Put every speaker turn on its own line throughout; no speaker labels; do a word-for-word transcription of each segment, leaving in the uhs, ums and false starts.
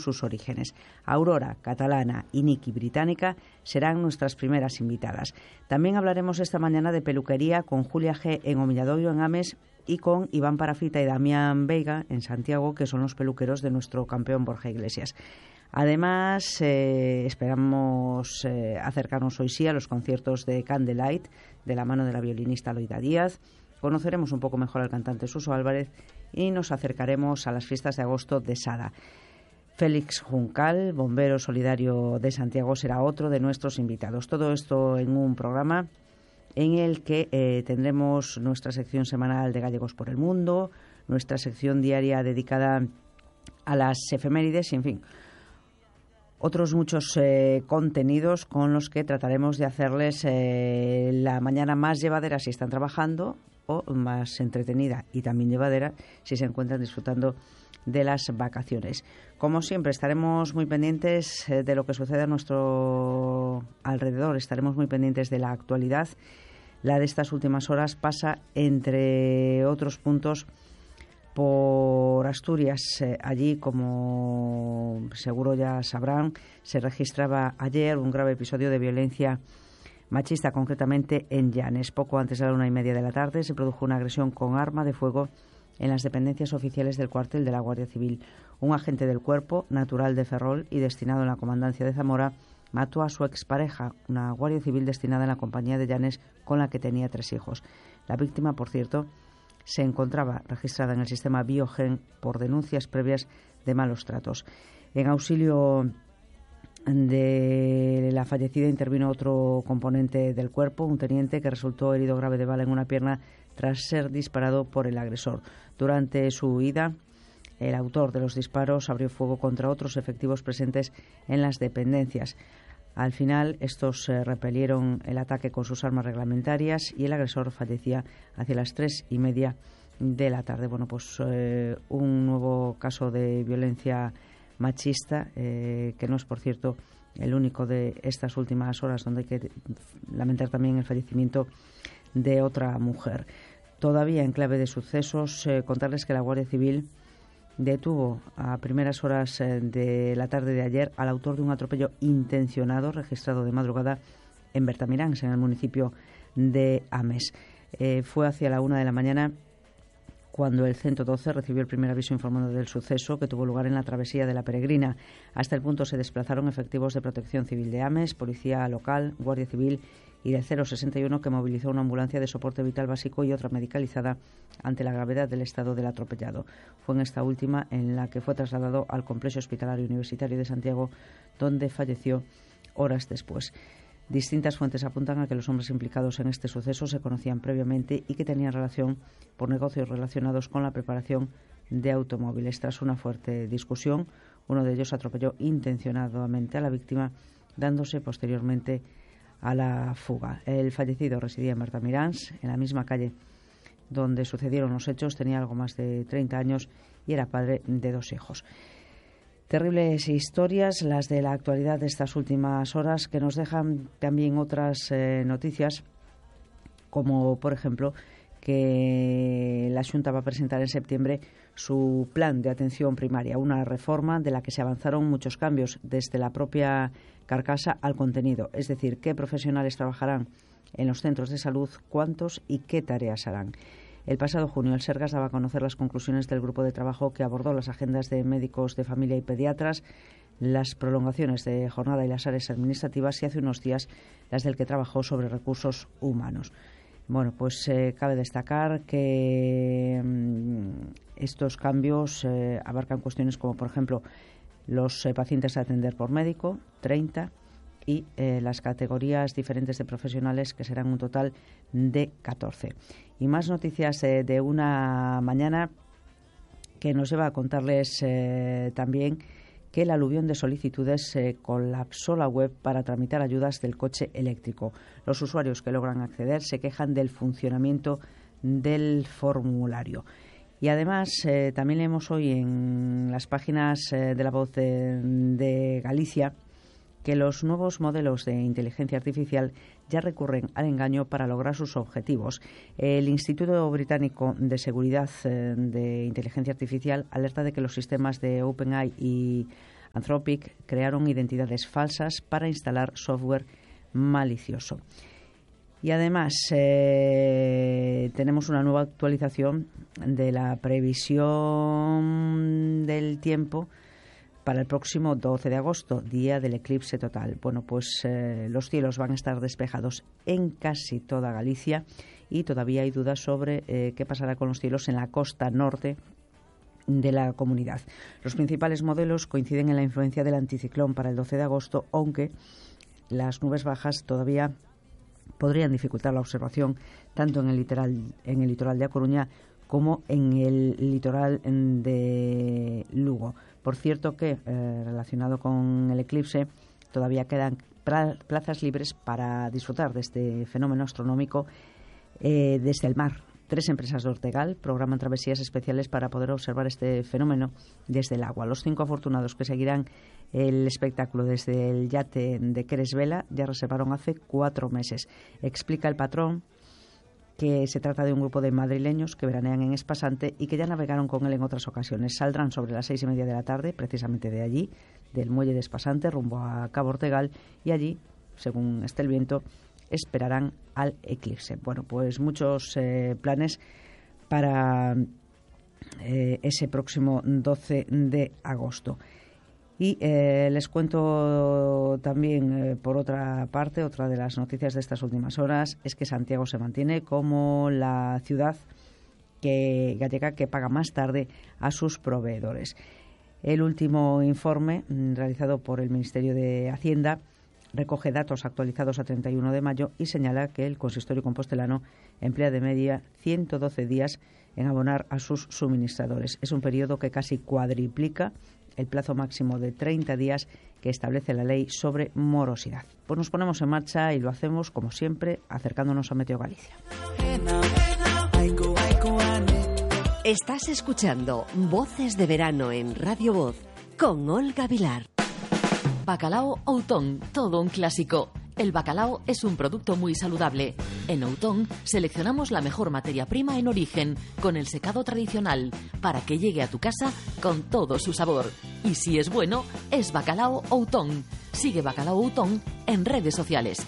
sus orígenes. Aurora, catalana, y Niki, británica, serán nuestras primeras invitadas. También hablaremos esta mañana de peluquería con Julia G. en Omilladoiro, en Ames, y con Iván Parafita y Damián Veiga en Santiago, que son los peluqueros de nuestro campeón Borja Iglesias. Además, eh, esperamos eh, acercarnos hoy sí a los conciertos de Candlelight, de la mano de la violinista Loida Díaz. Conoceremos un poco mejor al cantante Suso Álvarez y nos acercaremos a las fiestas de agosto de Sada. Félix Juncal, bombero solidario de Santiago, será otro de nuestros invitados. Todo esto en un programa en el que eh, tendremos nuestra sección semanal de Gallegos por el Mundo, nuestra sección diaria dedicada a las efemérides y, en fin, otros muchos eh, contenidos con los que trataremos de hacerles eh, la mañana más llevadera si están trabajando, o más entretenida y también llevadera si se encuentran disfrutando de las vacaciones. Como siempre, estaremos muy pendientes eh, de lo que sucede a nuestro alrededor, estaremos muy pendientes de la actualidad. La de estas últimas horas pasa, entre otros puntos, por Asturias. Eh, allí, como seguro ya sabrán, se registraba ayer un grave episodio de violencia machista, concretamente en Llanes. Poco antes de la una y media de la tarde se produjo una agresión con arma de fuego en las dependencias oficiales del cuartel de la Guardia Civil. Un agente del Cuerpo, natural de Ferrol y destinado en la Comandancia de Zamora, mató a su expareja, una guardia civil destinada en la compañía de Llanes con la que tenía tres hijos. La víctima, por cierto, se encontraba registrada en el sistema Biogen por denuncias previas de malos tratos. En auxilio de la fallecida intervino otro componente del Cuerpo, un teniente que resultó herido grave de bala en una pierna tras ser disparado por el agresor. Durante su huida, el autor de los disparos abrió fuego contra otros efectivos presentes en las dependencias. Al final, estos eh, repelieron el ataque con sus armas reglamentarias y el agresor fallecía hacia las tres y media de la tarde. Bueno, pues eh, un nuevo caso de violencia machista, eh, que no es, por cierto, el único de estas últimas horas, donde hay que lamentar también el fallecimiento de otra mujer. Todavía en clave de sucesos, eh, contarles que la Guardia Civil detuvo a primeras horas de la tarde de ayer al autor de un atropello intencionado registrado de madrugada en Bertamiráns, en el municipio de Ames. Eh, fue hacia la una de la mañana cuando el ciento doce recibió el primer aviso informando del suceso, que tuvo lugar en la travesía de la Peregrina. Hasta el punto se desplazaron efectivos de Protección Civil de Ames, Policía Local, Guardia Civil y del cero sesenta y uno, que movilizó una ambulancia de soporte vital básico y otra medicalizada ante la gravedad del estado del atropellado. Fue en esta última en la que fue trasladado al Complejo Hospitalario Universitario de Santiago, donde falleció horas después. Distintas fuentes apuntan a que los hombres implicados en este suceso se conocían previamente y que tenían relación por negocios relacionados con la preparación de automóviles. Tras una fuerte discusión, uno de ellos atropelló intencionadamente a la víctima, dándose posteriormente a la fuga. El fallecido residía en Bertamiráns, en la misma calle donde sucedieron los hechos, tenía algo más de treinta años y era padre de dos hijos. Terribles historias las de la actualidad de estas últimas horas, que nos dejan también otras eh, noticias, como por ejemplo que la Xunta va a presentar en septiembre su plan de atención primaria, una reforma de la que se avanzaron muchos cambios desde la propia carcasa al contenido, es decir, qué profesionales trabajarán en los centros de salud, cuántos y qué tareas harán. El pasado junio el Sergas daba a conocer las conclusiones del grupo de trabajo que abordó las agendas de médicos de familia y pediatras, las prolongaciones de jornada y las áreas administrativas, y hace unos días las del que trabajó sobre recursos humanos. Bueno, pues eh, cabe destacar que mmm, estos cambios eh, abarcan cuestiones como, por ejemplo, los eh, pacientes a atender por médico, treinta, y eh, las categorías diferentes de profesionales, que serán un total de catorce. Y más noticias eh, de una mañana que nos lleva a contarles eh, también que el aluvión de solicitudes eh, colapsó la web para tramitar ayudas del coche eléctrico. Los usuarios que logran acceder se quejan del funcionamiento del formulario. Y además, eh, también leemos hoy en las páginas eh, de La Voz de, de Galicia que los nuevos modelos de inteligencia artificial ya recurren al engaño para lograr sus objetivos. El Instituto Británico de Seguridad eh, de Inteligencia Artificial alerta de que los sistemas de OpenAI y Anthropic crearon identidades falsas para instalar software malicioso. Y además eh, tenemos una nueva actualización de la previsión del tiempo para el próximo doce de agosto, día del eclipse total. Bueno, pues eh, los cielos van a estar despejados en casi toda Galicia y todavía hay dudas sobre eh, qué pasará con los cielos en la costa norte de la comunidad. Los principales modelos coinciden en la influencia del anticiclón para el doce de agosto, aunque las nubes bajas todavía podrían dificultar la observación tanto en el litoral, en el litoral de A Coruña como en el litoral de Lugo. Por cierto que, eh, relacionado con el eclipse, todavía quedan pra- plazas libres para disfrutar de este fenómeno astronómico eh, desde el mar. Tres empresas de Ortegal programan travesías especiales para poder observar este fenómeno desde el agua. Los cinco afortunados que seguirán el espectáculo desde el yate de Cresvela ya reservaron hace cuatro meses. Explica el patrón que se trata de un grupo de madrileños que veranean en Espasante y que ya navegaron con él en otras ocasiones. Saldrán sobre las seis y media de la tarde, precisamente de allí, del muelle de Espasante, rumbo a Cabo Ortegal, y allí, según esté el viento, esperarán al eclipse. Bueno, pues muchos eh, planes para eh, ese próximo doce de agosto. Y eh, les cuento también, eh, por otra parte, otra de las noticias de estas últimas horas es que Santiago se mantiene como la ciudad que, gallega que paga más tarde a sus proveedores. El último informe mm, realizado por el Ministerio de Hacienda recoge datos actualizados a treinta y uno de mayo y señala que el consistorio compostelano emplea de media ciento doce días en abonar a sus suministradores. Es un periodo que casi cuadriplica el plazo máximo de treinta días que establece la ley sobre morosidad. Pues nos ponemos en marcha y lo hacemos, como siempre, acercándonos a Meteo Galicia.
Estás escuchando Voces de Verano en Radio Voz con Olga Vilar. Bacalao Outón, todo un clásico. El bacalao es un producto muy saludable. En Outón seleccionamos la mejor materia prima en origen, con el secado tradicional, para que llegue a tu casa con todo su sabor. Y si es bueno, es Bacalao Outón. Sigue Bacalao Outón en redes sociales.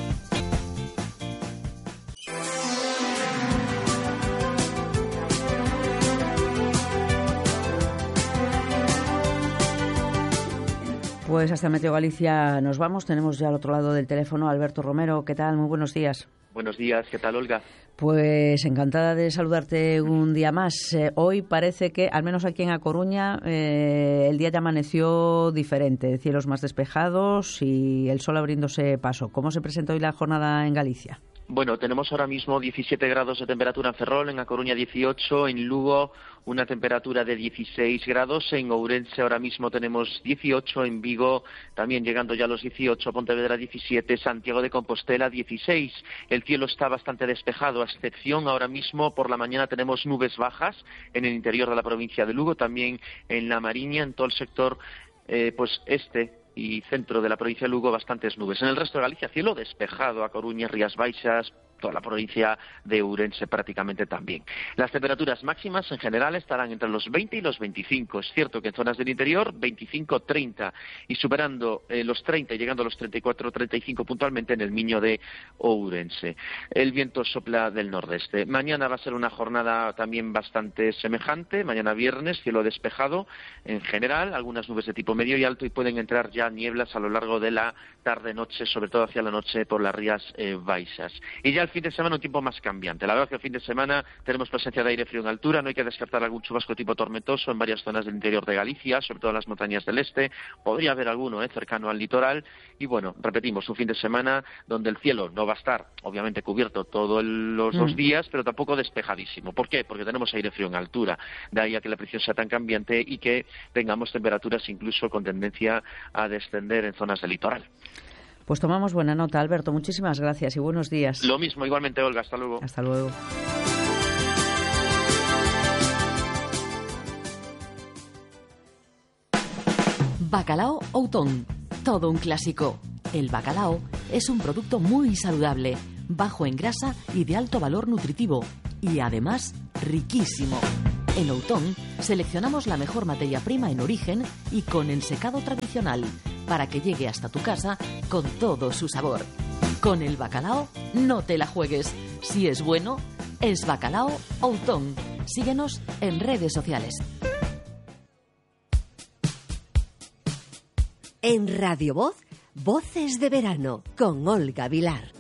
Pues hasta Meteo Galicia nos vamos. Tenemos ya al otro lado del teléfono a Alberto Romero. ¿Qué tal? Muy buenos días.
Buenos días. ¿Qué tal, Olga?
Pues encantada de saludarte un día más. Eh, hoy parece que, al menos aquí en A Coruña, eh, el día ya amaneció diferente. Cielos más despejados y el sol abriéndose paso. ¿Cómo se presenta hoy la jornada en Galicia?
Bueno, tenemos ahora mismo diecisiete grados de temperatura en Ferrol, en A Coruña dieciocho, en Lugo una temperatura de dieciséis grados, en Ourense ahora mismo tenemos dieciocho, en Vigo también llegando ya a los dieciocho, Pontevedra diecisiete, Santiago de Compostela dieciséis. El cielo está bastante despejado, a excepción ahora mismo por la mañana tenemos nubes bajas en el interior de la provincia de Lugo, también en La Mariña, en todo el sector eh, pues este y centro de la provincia de Lugo bastantes nubes. En el resto de Galicia cielo despejado, A Coruña, Rías Baixas, toda la provincia de Ourense prácticamente también. Las temperaturas máximas en general estarán entre los veinte y los veinticinco. Es cierto que en zonas del interior veinticinco treinta y superando eh, los treinta y llegando a los treinta y cuatro treinta y cinco puntualmente en el Miño de Ourense. El viento sopla del nordeste. Mañana va a ser una jornada también bastante semejante. Mañana viernes, cielo despejado en general, algunas nubes de tipo medio y alto y pueden entrar ya nieblas a lo largo de la tarde-noche, sobre todo hacia la noche por las Rías eh, Baixas. Y ya el fin de semana un tiempo más cambiante. La verdad es que el fin de semana tenemos presencia de aire frío en altura, no hay que descartar algún chubasco tipo tormentoso en varias zonas del interior de Galicia, sobre todo en las montañas del este, podría haber alguno eh, cercano al litoral, y bueno, repetimos, un fin de semana donde el cielo no va a estar, obviamente, cubierto todos los mm. dos días, pero tampoco despejadísimo. ¿Por qué? Porque tenemos aire frío en altura, de ahí a que la presión sea tan cambiante y que tengamos temperaturas incluso con tendencia a descender en zonas del litoral.
Pues tomamos buena nota, Alberto. Muchísimas gracias y buenos días.
Lo mismo, igualmente, Olga. Hasta luego.
Hasta luego.
Bacalao Outón, todo un clásico. El bacalao es un producto muy saludable, bajo en grasa y de alto valor nutritivo, y además riquísimo. En Outón seleccionamos la mejor materia prima en origen y con ensecado tradicional para que llegue hasta tu casa con todo su sabor. Con el bacalao no te la juegues. Si es bueno, es Bacalao Outón. Síguenos en redes sociales.
En Radio Voz, Voces de Verano con Olga Vilar.